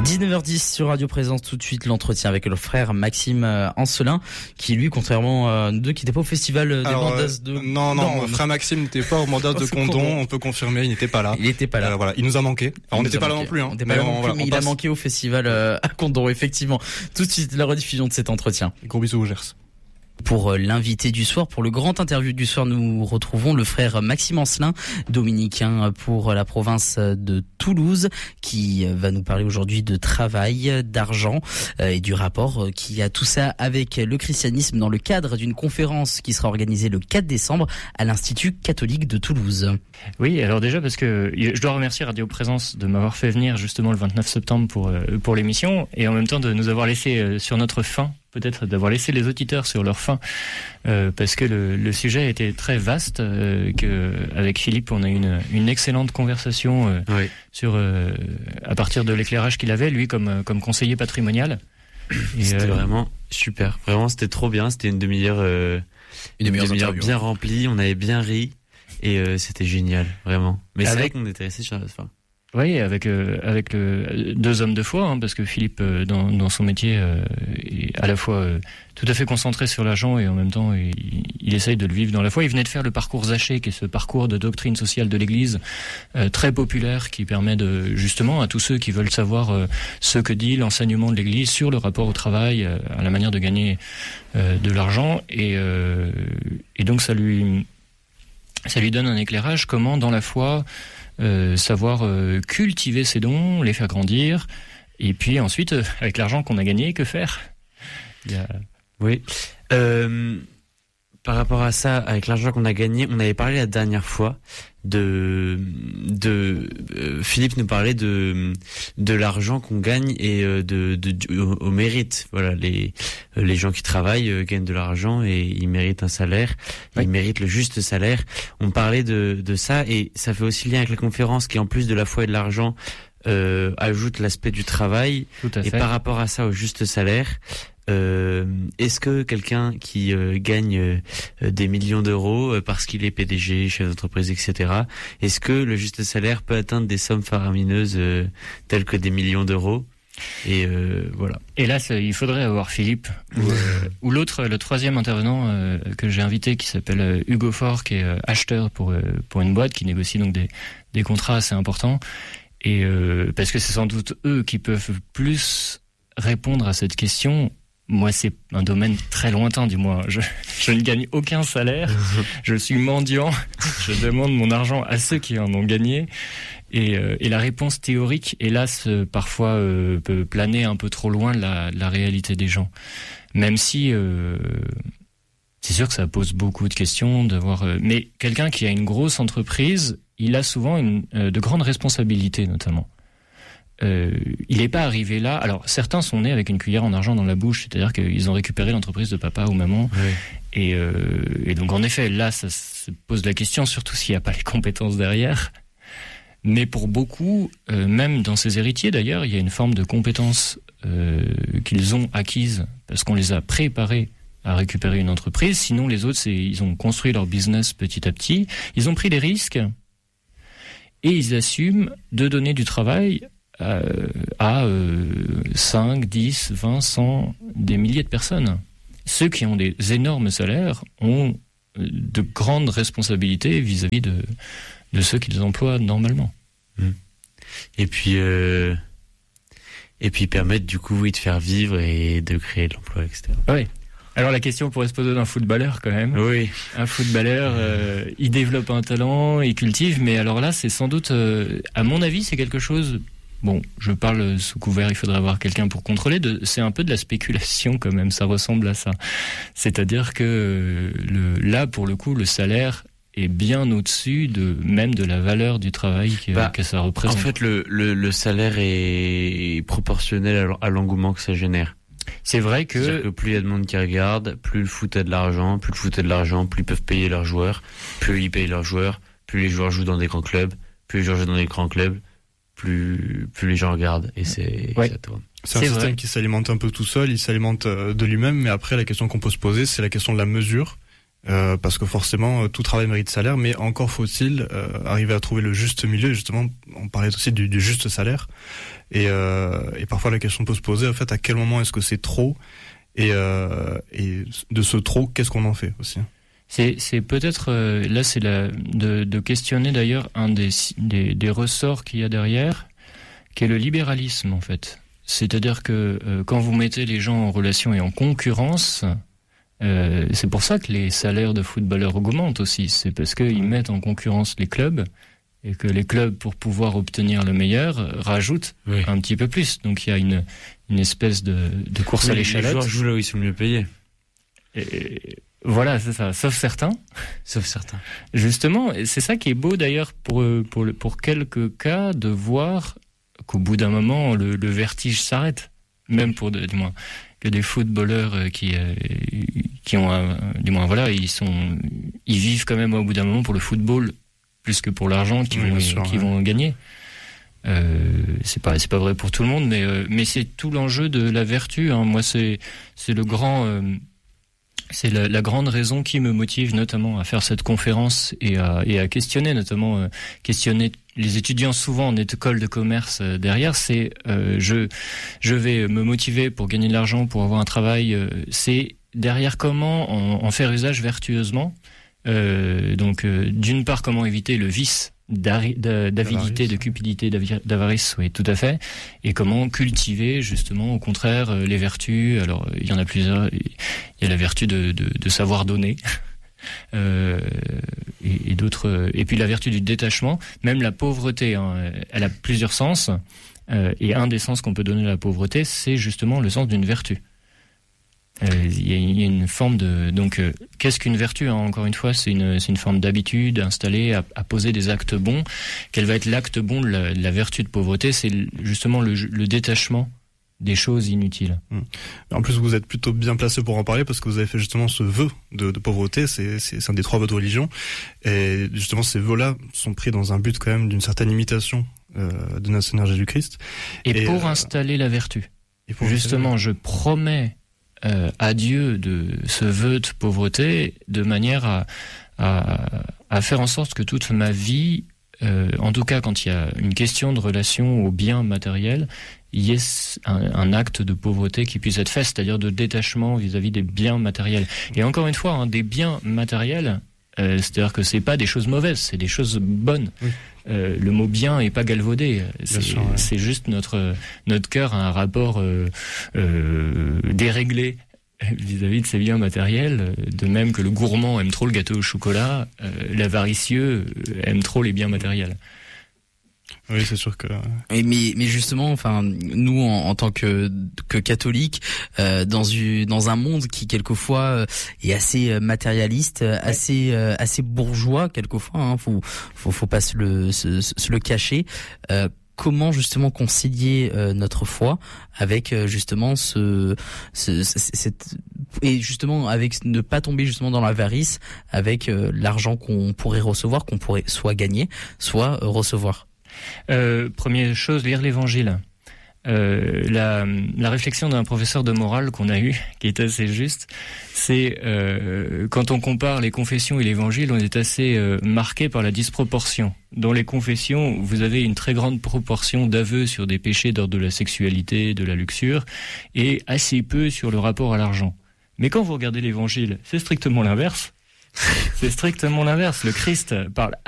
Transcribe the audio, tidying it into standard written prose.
19h10 sur Radio Présence, tout de suite l'entretien avec le frère Maxime Ancelin, qui lui, contrairement à nous deux, qui n'était pas au festival des Bandas de... Non, mon frère Maxime n'était pas au Bandas de Condon, on peut confirmer, il n'était pas là. Il n'était pas là. Voilà, il nous a manqué. Enfin, on n'était pas là non plus. On n'était pas là non plus, mais il a manqué au festival à Condon, effectivement. Tout de suite, la rediffusion de cet entretien. Gros bisous au Gers. Pour l'invité du soir, pour le grand interview du soir, nous retrouvons le frère Maxime Ancelin, dominicain pour la province de Toulouse, qui va nous parler aujourd'hui de travail, d'argent et du rapport qu'il y a tout ça avec le christianisme dans le cadre d'une conférence qui sera organisée le 4 décembre à l'Institut catholique de Toulouse. Oui, alors déjà parce que je dois remercier Radio Présence de m'avoir fait venir justement le 29 septembre pour l'émission et en même temps de nous avoir laissé sur notre faim. Peut-être d'avoir laissé les auditeurs sur leur faim, parce que le sujet était très vaste, que avec Philippe on a eu une excellente conversation sur à partir de l'éclairage qu'il avait lui comme conseiller patrimonial. Et c'était vraiment super, vraiment c'était trop bien, c'était une demi-heure bien remplie, on avait bien ri et c'était génial vraiment. Mais c'est vrai qu'on était resté sur la fin. Oui, avec deux hommes de foi, parce que Philippe, dans son métier, est à la fois tout à fait concentré sur l'argent et en même temps, il essaye de le vivre dans la foi. Il venait de faire le parcours Zaché, qui est ce parcours de doctrine sociale de l'Église, très populaire, qui permet justement à tous ceux qui veulent savoir ce que dit l'enseignement de l'Église sur le rapport au travail, à la manière de gagner de l'argent, et donc ça lui donne un éclairage comment dans la foi savoir cultiver ses dons, les faire grandir, et puis ensuite, avec l'argent qu'on a gagné, que faire ? Oui. Par rapport à ça, avec l'argent qu'on a gagné, on avait parlé la dernière fois Philippe nous parlait de l'argent qu'on gagne et au mérite. Voilà, les gens qui travaillent gagnent de l'argent et ils méritent un salaire, ils méritent le juste salaire. On parlait de ça et ça fait aussi lien avec la conférence qui en plus de la foi et de l'argent ajoute l'aspect du travail. Tout à fait. Et par rapport à ça au juste salaire, est-ce que quelqu'un qui gagne des millions d'euros parce qu'il est PDG, chef d'entreprise, etc., est-ce que le juste salaire peut atteindre des sommes faramineuses telles que des millions d'euros ? Et voilà. Et là, il faudrait avoir Philippe ou le troisième intervenant que j'ai invité, qui s'appelle Hugo Faure, qui est acheteur pour une boîte qui négocie donc des contrats assez importants. Et parce que c'est sans doute eux qui peuvent plus répondre à cette question. Moi, c'est un domaine très lointain, du moins. Je ne gagne aucun salaire. Je suis mendiant. Je demande mon argent à ceux qui en ont gagné. Et la réponse théorique, hélas, parfois peut planer un peu trop loin de la réalité des gens. Même si c'est sûr que ça pose beaucoup de questions mais quelqu'un qui a une grosse entreprise, il a souvent de grandes responsabilités, notamment. Il n'est pas arrivé là. Alors, certains sont nés avec une cuillère en argent dans la bouche, c'est-à-dire qu'ils ont récupéré l'entreprise de papa ou maman. Oui. Et donc, en effet, là, ça se pose la question, surtout s'il n'y a pas les compétences derrière. Mais pour beaucoup, même dans ces héritiers d'ailleurs, il y a une forme de compétence qu'ils ont acquise parce qu'on les a préparés à récupérer une entreprise. Sinon, les autres, ils ont construit leur business petit à petit. Ils ont pris des risques et ils assument de donner du travail à 5, 10, 20, 100, des milliers de personnes. Ceux qui ont des énormes salaires ont de grandes responsabilités vis-à-vis de ceux qu'ils emploient normalement. Et puis permettre du coup de faire vivre et de créer de l'emploi, etc. Oui. Alors la question pourrait se poser d'un footballeur quand même. Oui. Un footballeur, il développe un talent, il cultive, mais alors là c'est sans doute, à mon avis, c'est quelque chose... Bon, je parle sous couvert, il faudrait avoir quelqu'un pour contrôler. C'est un peu de la spéculation quand même, ça ressemble à ça. C'est-à-dire que là, pour le coup, le salaire est bien au-dessus même de la valeur du travail que ça représente. En fait, le salaire est proportionnel à l'engouement que ça génère. C'est vrai que... C'est-à-dire que plus il y a de monde qui regarde, plus le foot a de l'argent, plus ils peuvent payer leurs joueurs, plus ils payent leurs joueurs, plus les joueurs jouent dans des grands clubs, plus les joueurs jouent dans des grands clubs, plus les gens regardent et ça tourne. C'est un système qui s'alimente un peu tout seul, il s'alimente de lui-même, mais après la question qu'on peut se poser, c'est la question de la mesure parce que forcément tout travail mérite salaire, mais encore faut-il arriver à trouver le juste milieu. Et justement, on parlait aussi du juste salaire, et parfois la question peut se poser en fait à quel moment est-ce que c'est trop, et de ce trop, qu'est-ce qu'on en fait aussi. C'est peut-être là, c'est de questionner d'ailleurs un des ressorts qu'il y a derrière, qui est le libéralisme en fait. C'est-à-dire que quand vous mettez les gens en relation et en concurrence, c'est pour ça que les salaires de footballeurs augmentent aussi. C'est parce qu'ils mettent en concurrence les clubs et que les clubs, pour pouvoir obtenir le meilleur, rajoutent un petit peu plus. Donc il y a une espèce de course à l'échalote. Les joueurs jouent là où ils sont mieux payés. Et voilà, c'est ça. Sauf certains. Justement, c'est ça qui est beau d'ailleurs pour quelques cas de voir qu'au bout d'un moment, le vertige s'arrête. Même pour du moins que des footballeurs qui ont du moins voilà, ils vivent quand même au bout d'un moment pour le football plus que pour l'argent qu'ils vont gagner. C'est pas vrai pour tout le monde, mais c'est tout l'enjeu de la vertu. Hein. Moi, c'est le grand. C'est la grande raison qui me motive notamment à faire cette conférence et à questionner, notamment questionner les étudiants souvent en école de commerce derrière. C'est je vais me motiver pour gagner de l'argent, pour avoir un travail. C'est derrière comment en faire usage vertueusement. Donc d'une part comment éviter le vice d'avidité, de cupidité, d'avarice, oui, tout à fait. Et comment cultiver, justement, au contraire, les vertus. Alors, il y en a plusieurs. Il y a la vertu de savoir donner. Et d'autres. Et puis la vertu du détachement. Même la pauvreté, hein, elle a plusieurs sens. Et un des sens qu'on peut donner à la pauvreté, c'est justement le sens d'une vertu. Il y a une forme de... Donc, qu'est-ce qu'une vertu, hein, encore une fois, c'est une forme d'habitude installée à poser des actes bons. Quel va être l'acte bon de la vertu de pauvreté? C'est justement le détachement des choses inutiles. En plus, vous êtes plutôt bien placé pour en parler parce que vous avez fait justement ce vœu de pauvreté. C'est un des 3 vœux de religion. Et justement, ces vœux-là sont pris dans un but quand même d'une certaine imitation de notre Seigneur Jésus-Christ. Et pour installer la vertu. Justement, je promets à Dieu de ce vœu de pauvreté de manière à faire en sorte que toute ma vie, en tout cas quand il y a une question de relation aux biens matériels, il y ait un acte de pauvreté qui puisse être fait, c'est-à-dire de détachement vis-à-vis des biens matériels. Et encore une fois, hein, des biens matériels, c'est-à-dire que c'est pas des choses mauvaises, c'est des choses bonnes. Oui. Le mot bien est pas galvaudé. C'est juste notre cœur a un rapport déréglé vis-à-vis de ces biens matériels, de même que le gourmand aime trop le gâteau au chocolat, l'avaricieux aime trop les biens matériels. Oui, c'est sûr que. Mais justement, enfin, nous en tant que catholiques, dans un monde qui quelquefois est assez matérialiste, assez bourgeois quelquefois, hein, faut pas se le cacher. Comment justement concilier notre foi avec justement et justement avec ne pas tomber justement dans l'avarice avec l'argent qu'on pourrait recevoir, qu'on pourrait soit gagner, soit recevoir. Première chose, lire l'Évangile. La réflexion d'un professeur de morale qu'on a eu, qui est assez juste, c'est quand on compare les confessions et l'Évangile, on est assez marqué par la disproportion. Dans les confessions, vous avez une très grande proportion d'aveux sur des péchés d'ordre de la sexualité, de la luxure, et assez peu sur le rapport à l'argent. Mais quand vous regardez l'Évangile, c'est strictement l'inverse. C'est strictement l'inverse. Le Christ parle